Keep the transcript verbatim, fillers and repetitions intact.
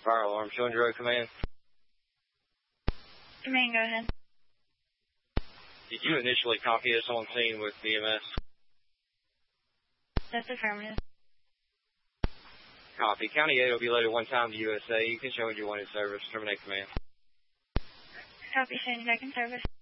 fire alarm showing your road command. Command, go ahead. Did you initially copy us on scene with B M S? That's affirmative. Copy. County eight will be loaded one time to U S A. You can show your wanted service. Terminate command. Copy, sending back in service.